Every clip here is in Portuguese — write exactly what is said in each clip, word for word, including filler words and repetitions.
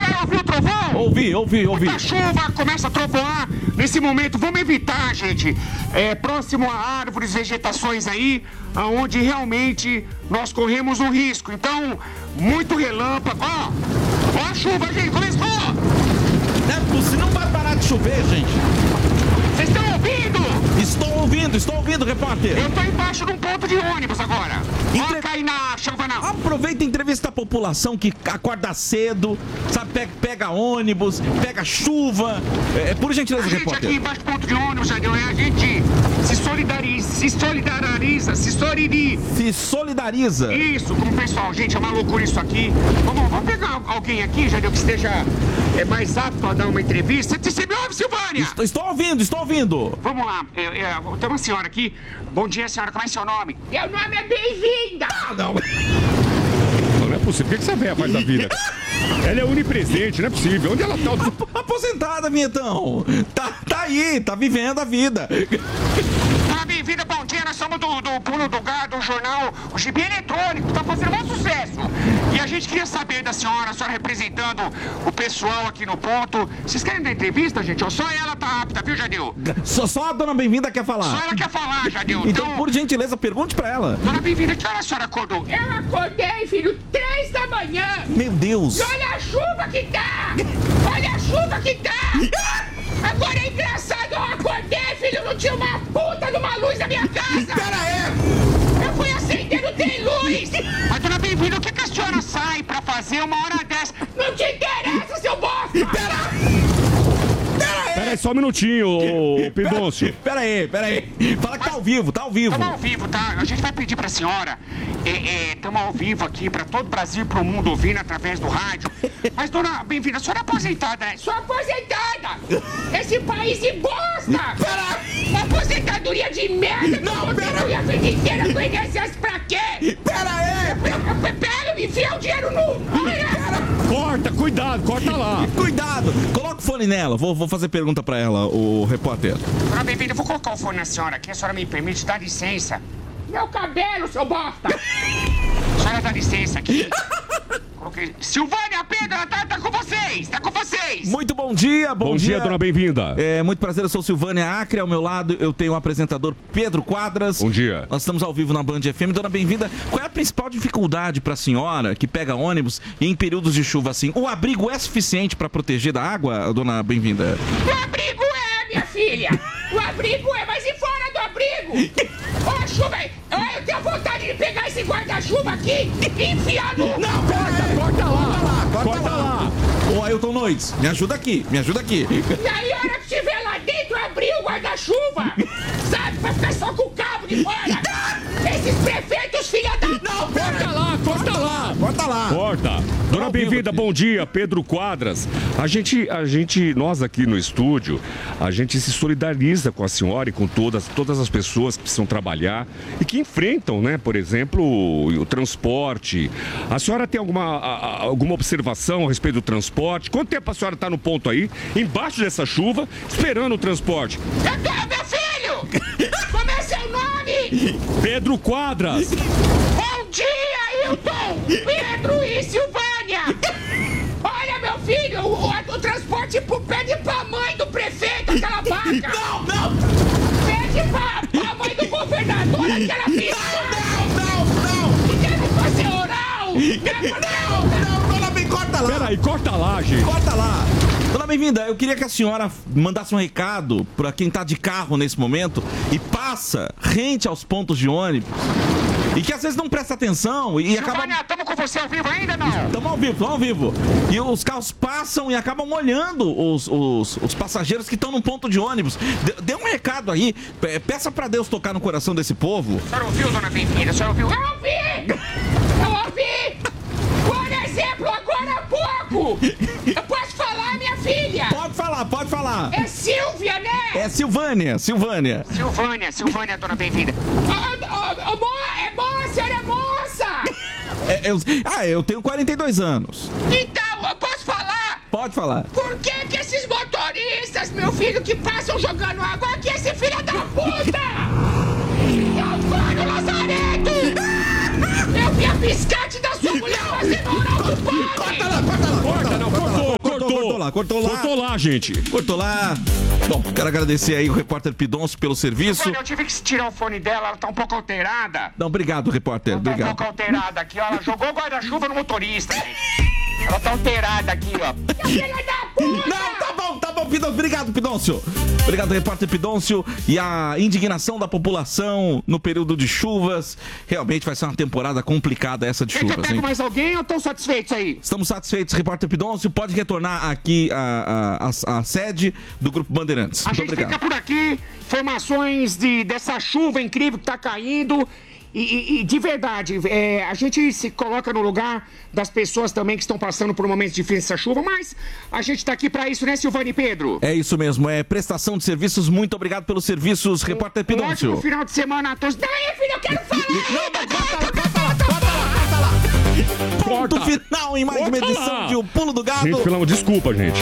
Vai ouvir o trovão? Ouvi, ouvi, ouvi. Muita chuva, começa a trovoar. Nesse momento, vamos evitar, gente, é, próximo a árvores, vegetações aí, aonde realmente nós corremos um risco. Então, muito relâmpago. Ó, ó a chuva, gente, começou. É, se não vai parar de chover, gente. Vocês estão ouvindo? Estou ouvindo, estou ouvindo, repórter. Eu tô embaixo de um ponto de ônibus agora. Entre... Ó, cair na chuva não. Aproveita e entrevista a população que acorda cedo, sabe, pega, pega ônibus, pega chuva. É, por gentileza, a gente repórter. Aqui embaixo do ponto de ônibus, Jadeu, é a gente se solidariza, se solidariza, se solidariza. Se solidariza. Isso, com o pessoal. Gente, é uma loucura isso aqui. Vamos, vamos pegar alguém aqui, Jadeu, que esteja é, mais apto a dar uma entrevista. Você me ouve, Silvânia? Estou, estou ouvindo, estou ouvindo. Vamos lá, é, é, tem uma senhora aqui. Bom dia, senhora, como é seu nome? Meu nome é Bem-vinda! Ah, não. Não é possível. O que essa velha faz da vida? Ela é onipresente, não é possível. Onde ela tá? Aposentada, Vinhetão. Tá, tá aí, tá vivendo a vida. Ah, bem-vinda, bom dia. Nós somos do, do Pulo do Gado, do jornal O Gibi Eletrônico. Tá fazendo um sucesso. E a gente queria saber da senhora, a senhora representando o pessoal aqui no ponto. Vocês querem dar entrevista, gente? Ou só ela tá apta, viu, Jadeu? Só, só a dona Bem-vinda quer falar. Só ela quer falar, Jadeu. Então, Então, por gentileza, pergunte pra ela. Dona Bem-vinda, que hora a senhora acordou? Eu acordei, filho, três da manhã. Meu Deus. E olha a chuva que tá! Olha a chuva que tá! Agora é engraçado, eu acordei, filho, não tinha uma puta de uma luz na minha casa! Pera aí! Eu fui acender, não tem luz! Mas, dona Bem-vinda, o que, que a senhora sai pra fazer uma hora dessa? Não te interessa, seu bosta! Pera! Pera aí, só um minutinho, ô Pidoncio. Pera aí, pera aí. Fala que tá ao vivo, tá ao vivo. Estamos ao vivo, tá? A gente vai pedir pra senhora. Estamos é, é, ao vivo aqui pra todo o Brasil e pro mundo ouvindo através do rádio. Mas, dona Bem-vinda, a senhora é aposentada, né? Sou aposentada! Esse país de bosta! Pera! Uma aposentadoria de merda! Não, pera! Eu a vida inteira com I N S S pra quê? Pera aí! Pega, me enfia o dinheiro no... Pera! Corta, cuidado, corta lá. Cuidado! Coloca o fone nela. Vou, vou fazer pergunta pra ela, o repórter. Dona Bem-vinda, eu vou colocar o fone na senhora aqui. A senhora me permite, dá licença. Meu cabelo, seu bosta! A senhora dá licença aqui. Coloquei... Silvânia, Pedro, ela tá, tá com vocês! Tá com vocês! Muito bom dia, bom, Bom dia, dia dona Bem-vinda. É, muito prazer, eu sou Silvânia Acre, ao meu lado eu tenho o apresentador Pedro Quadras. Bom dia. Nós estamos ao vivo na Band F M. Dona Bem-vinda, qual é a principal dificuldade pra senhora que pega ônibus e em períodos de chuva assim? O abrigo é suficiente pra proteger da água, dona Bem-vinda? O abrigo é, minha filha! O abrigo é, mas e fora do abrigo? Ó, a chuva aí! Eu tenho vontade de pegar esse guarda-chuva aqui e enfiar no... Não, corta, corta lá, corta, corta lá. lá. Ô, Ailton Noites, me ajuda aqui, me ajuda aqui. E aí, a hora que estiver lá dentro, abrir o guarda-chuva, sabe? Pra ficar só com o cabo de fora. Esses prefeitos, filha da... Não, corta lá, corta lá, corta lá. Corta. Dona Bem-vinda, bom dia, Pedro Quadras. A gente, a gente, nós aqui no estúdio, a gente se solidariza com a senhora e com todas, todas as pessoas que precisam trabalhar e que enfrentam, né, por exemplo, o, o transporte. A senhora tem alguma, a, alguma observação a respeito do transporte? Quanto tempo a senhora está no ponto aí, embaixo dessa chuva, esperando o transporte? Eu tô, meu filho! Como é seu nome? Pedro Quadras. Bom dia, Ailton! Pedro e Silvânia! Olha, meu filho, o, o, o transporte pro, pede pra mãe do prefeito, aquela vaca! Não, não! Pede pra, pra mãe do governador, aquela filha! Não, não, não! E deve fazer oral! Não, não, dona Bem, corta lá! Pera aí, corta lá, gente. Corta lá! Dona Bem-vinda, eu queria que a senhora mandasse um recado pra quem tá de carro nesse momento e passa rente aos pontos de ônibus e que às vezes não presta atenção e acaba... Silvânia, tamo com você ao vivo ainda, não? Estamos ao vivo, estamos ao vivo. E os carros passam e acabam molhando os, os, os passageiros que estão no ponto de ônibus. Dê, dê um recado aí, peça pra Deus tocar no coração desse povo. A senhora ouviu, dona Bem-vinda? A senhora ouviu? Eu ouvi! Eu ouvi! Por exemplo, agora há pouco! Eu posso falar, minha filha? Pode falar, pode falar. É Silvia, né? É Silvânia, Silvânia. Silvânia, Silvânia, dona Bem-vinda. Oh, oh, oh, é moça, a senhora é moça! É, eu, ah, eu tenho quarenta e dois anos. Então, eu posso falar? Pode falar. Por que que esses motoristas, meu filho, que passam jogando água aqui, esse filho da puta? Antônio Lazareto! Eu vi a biscate da sua mulher fazendo oral do padre! Corta lá, corta lá, corta, Corta, lá, não, corta lá. cortou. lá, cortou lá. Cortou lá, gente. Cortou lá. Bom, quero agradecer aí o repórter Pidoncio pelo serviço. Eu tive que tirar o fone dela, ela tá um pouco alterada. Não, obrigado, repórter, Ela tá um obrigado. pouco alterada aqui, ó. Ela jogou guarda-chuva no motorista, gente. Ela tá alterada aqui, ó. Não, tá bom, tá bom, Pidoncio. Obrigado, Pidoncio. Obrigado, repórter Pidoncio. E a indignação da população no período de chuvas. Realmente vai ser uma temporada complicada essa de Quer que eu chuvas, pego hein? mais alguém ou estão satisfeitos aí? Estamos satisfeitos, repórter Pidoncio. Pode retornar aqui a, a, a, a sede do Grupo Bandeirantes. A Muito gente obrigado. fica por aqui, informações de, dessa chuva incrível que tá caindo. E, e, e de verdade, é, a gente se coloca no lugar das pessoas também que estão passando por momentos difíceis dessa chuva, mas a gente tá aqui pra isso, né, Silvane e Pedro? É isso mesmo, é prestação de serviços. Muito obrigado pelos serviços, repórter Um Pidoncio. ótimo final de semana a todos. Daí, filho, eu quero falar! Não, mas corta lá, corta lá, corta lá, corta lá. Ponto Corta. final em mais uma Corta edição lá. de O Pulo do Gado. Gente, pelo amor, desculpa, gente.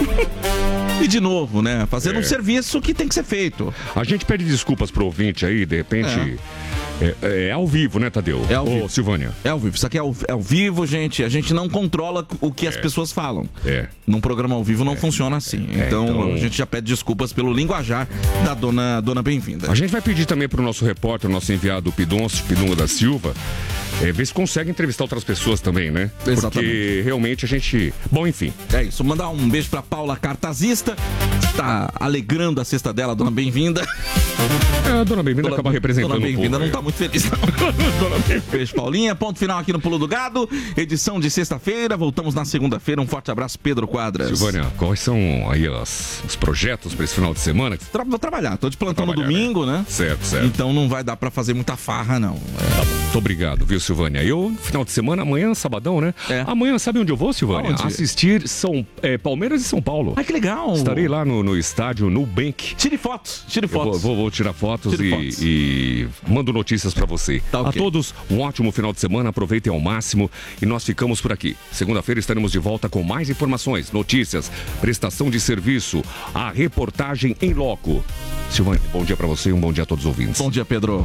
E de novo, né, fazendo É. um serviço que tem que ser feito. A gente pede desculpas pro ouvinte aí, de repente. É, é, é ao vivo, né, Tadeu? É ao Ô, vivo. Silvânia. É ao vivo, isso aqui é ao, é ao vivo, gente. A gente não controla o que as pessoas falam. É. Num programa ao vivo não funciona assim. É, então, então- a gente já pede desculpas pelo linguajar da dona, dona Bem-vinda. A gente vai pedir também pro nosso repórter, nosso enviado Pidoncio, Pidunga da Silva, é, ver se consegue entrevistar outras pessoas também, né? Exatamente. Porque realmente a gente... Bom, enfim. É isso, mandar um beijo pra Paula Cartazista, que tá alegrando a cesta dela, dona Bem-vinda. É, a dona Bem-vinda Dona- acaba representando Dona um Bem-vinda pouco, não é. tá muito feliz, não. Dona Bem-vinda. Beijo, Paulinha. Ponto final aqui no Pulo do Gado. Edição de sexta-feira. Voltamos na segunda-feira. Um forte abraço, Pedro Quadras. Silvânia, quais são aí as- os projetos para esse final de semana? Tra vou trabalhar. Tô de plantão no Trabalhar, domingo, né? Certo, certo. Então não vai dar pra fazer muita farra, não. Tá bom. Muito obrigado, viu, Silvânia? Eu, final de semana, amanhã, sabadão, né? É. Amanhã, sabe onde eu vou, Silvânia? Aonde? Assistir São, é, Palmeiras e São Paulo. Ai, que legal. Estarei lá no, no estádio Nubank. Tire fotos. Tire Eu vou, fotos. vou- vou tirar fotos, Tire e, fotos. e mando notícias pra você. Tá ok. A todos, um ótimo final de semana, aproveitem ao máximo e nós ficamos por aqui. Segunda-feira estaremos de volta com mais informações, notícias, prestação de serviço, a reportagem em loco. Silvânia, bom dia pra você e um bom dia a todos os ouvintes. Bom dia, Pedro.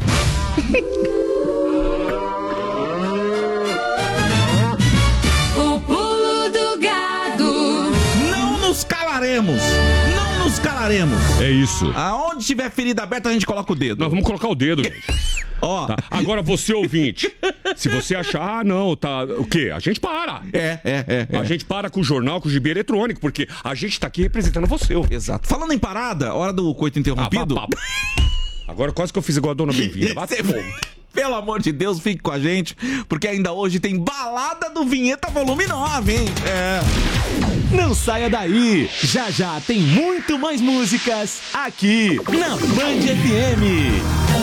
O pulo do gado. Não nos calaremos. Não nos calaremos. É isso. Aonde tiver ferida aberta, a gente coloca o dedo. Nós vamos colocar o dedo, gente. Ó. Tá? Agora você ouvinte, se você achar, ah, não, tá, o quê? A gente para. É, é, é. é. A gente para com o jornal, com o gibi eletrônico, porque a gente tá aqui representando você. ouvinte. Exato. Falando em parada, hora do coito interrompido. Ah, pá, pá. Agora quase que eu fiz igual a dona Bem-vinda. Vai Você- ter fogo. Pelo amor de Deus, fique com a gente, porque ainda hoje tem balada do Vinheta Volume nove, hein? É. Não saia daí! Já já tem muito mais músicas aqui na Band F M.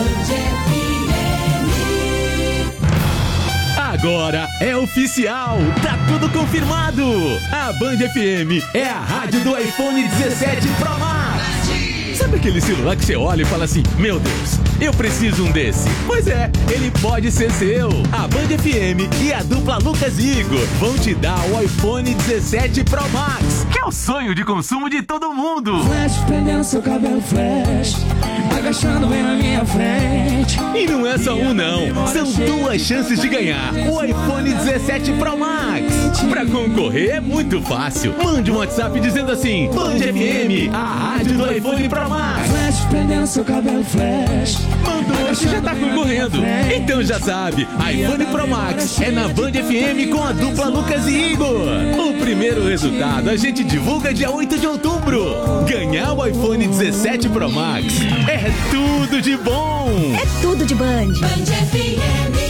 Agora é oficial, tá tudo confirmado. A Band F M é a rádio do iPhone dezessete Pro Max. Sabe aquele celular que você olha e fala assim, meu Deus, eu preciso um desse? Pois é, ele pode ser seu. A Band F M e a dupla Lucas e Igor vão te dar o iPhone dezessete Pro Max, que é o sonho de consumo de todo mundo. Flash, prendendo seu cabelo flash, agachando bem na minha frente. E não é só um não, são duas chances de ganhar o iPhone dezessete Pro Max. Pra concorrer é muito fácil. Mande um WhatsApp dizendo assim, Band F M, a rádio do iPhone Pro Max. Flash, prendendo seu cabelo flash. Mandou, você já tá concorrendo. Então já sabe, iPhone Pro Max é na Band F M com a dupla Lucas e Igor. O primeiro resultado a gente divulga dia oito de outubro. Ganhar o iPhone dezessete Pro Max é tudo de bom. É tudo de Band. Band F M.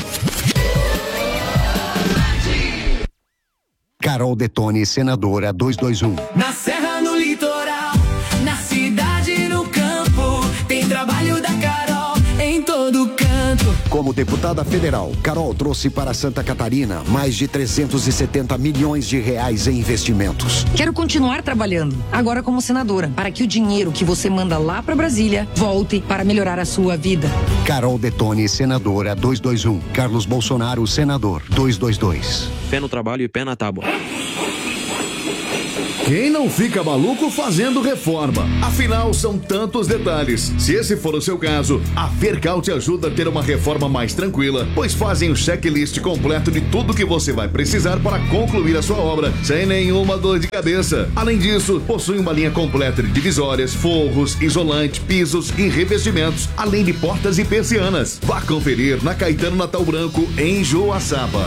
Carol Detone, senadora duzentos e vinte e um. Na serra, no litoral, na cidade, no campo, tem trabalho da Carol em todo canto. Como deputada federal, Carol trouxe para Santa Catarina mais de trezentos e setenta milhões de reais em investimentos. Quero continuar trabalhando, agora como senadora, para que o dinheiro que você manda lá para Brasília volte para melhorar a sua vida. Carol Detone, senadora duzentos e vinte e um. Carlos Bolsonaro, senador duzentos e vinte e dois. Pé no trabalho e pé na tábua. Quem não fica maluco fazendo reforma? Afinal, são tantos detalhes. Se esse for o seu caso, a Fercal te ajuda a ter uma reforma mais tranquila, pois fazem o checklist completo de tudo que você vai precisar para concluir a sua obra, sem nenhuma dor de cabeça. Além disso, possui uma linha completa de divisórias, forros, isolante, pisos e revestimentos, além de portas e persianas. Vá conferir na Caetano Natal Branco, em Joaçaba.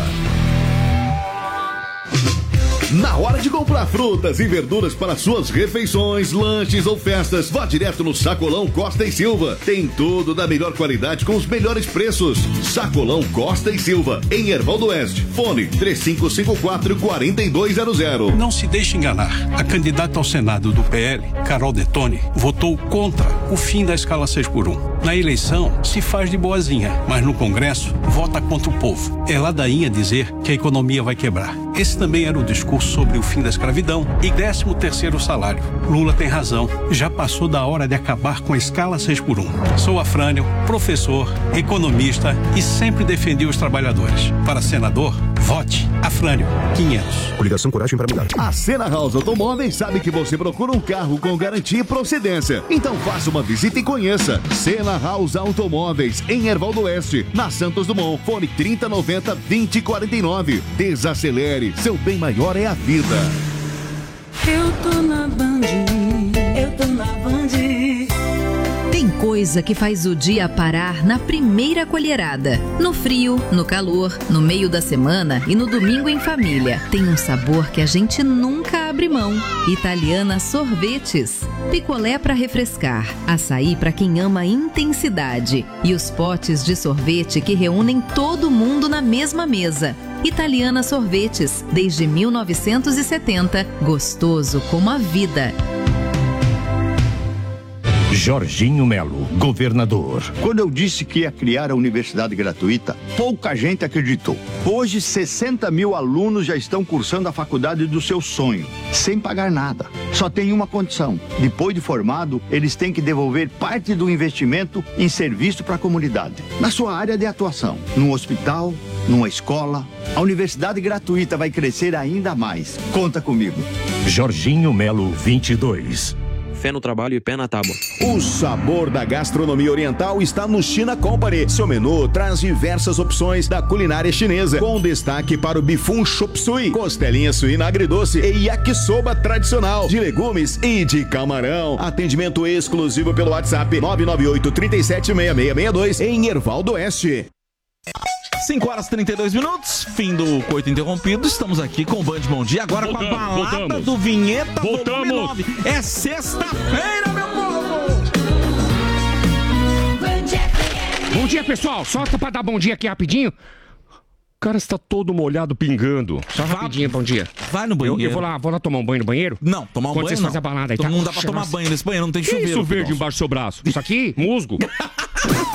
Na hora de comprar frutas e verduras para suas refeições, lanches ou festas, vá direto no Sacolão Costa e Silva. Tem tudo da melhor qualidade com os melhores preços. Sacolão Costa e Silva, em Erval do Oeste. Fone três cinco cinco quatro, quatro dois zero zero. Não se deixe enganar. A candidata ao Senado do P L, Carol Detoni, votou contra o fim da escala seis por um. Na eleição, se faz de boazinha, mas no Congresso, vota contra o povo. É ladainha dizer que a economia vai quebrar. Esse também era o discurso sobre o fim da escravidão e décimo terceiro salário. Lula tem razão. Já passou da hora de acabar com a escala seis por um. Sou Afrânio, professor, economista e sempre defendi os trabalhadores. Para senador, vote Afrânio quinhentos. Coligação Coragem para Mudar. A Sena House Automóveis sabe que você procura um carro com garantia e procedência. Então faça uma visita e conheça. Sena House Automóveis, em Erval do Oeste, na Santos Dumont. Fone trinta noventa, vinte quarenta e nove. Desacelere. Seu bem maior é a vida. Eu tô na Band, eu tô na Band. Tem coisa que faz o dia parar na primeira colherada. No frio, no calor, no meio da semana e no domingo em família. Tem um sabor que a gente nunca abre mão. Italiana Sorvetes. Picolé para refrescar, açaí para quem ama intensidade e os potes de sorvete que reúnem todo mundo na mesma mesa. Italiana Sorvetes, desde mil novecentos e setenta, gostoso como a vida. Jorginho Melo, governador. Quando eu disse que ia criar a universidade gratuita, pouca gente acreditou. Hoje, sessenta mil alunos já estão cursando a faculdade do seu sonho, sem pagar nada. Só tem uma condição: depois de formado, eles têm que devolver parte do investimento em serviço para a comunidade, na sua área de atuação, num hospital, numa escola. A universidade gratuita vai crescer ainda mais. Conta comigo. Jorginho Melo, vinte e dois. Fé no trabalho e pé na tábua. O sabor da gastronomia oriental está no China Company. Seu menu traz diversas opções da culinária chinesa, com destaque para o bifum chop suey, costelinha suína agridoce e yakisoba tradicional, de legumes e de camarão. Atendimento exclusivo pelo WhatsApp nove nove oito, três sete, seis seis seis dois em Erval do Oeste. cinco horas e trinta e dois minutos, fim do Coito Interrompido. Estamos aqui com o Band Bom Dia, agora voltamos, com a balada voltamos. do Vinheta Volume nove. É sexta-feira, meu povo! Bom dia, pessoal. Só pra dar bom dia aqui rapidinho. O cara está todo molhado, pingando. Só Vá, rapidinho, bom dia. Vai no banheiro. Eu, eu vou, lá, vou lá tomar um banho no banheiro? Não, tomar um Quando banho vocês não. fazem a balada aí, Então tá? não dá pra tomar banho nesse banheiro, não tem que chuveiro. Isso verde embaixo do seu braço? Isso aqui? Musgo?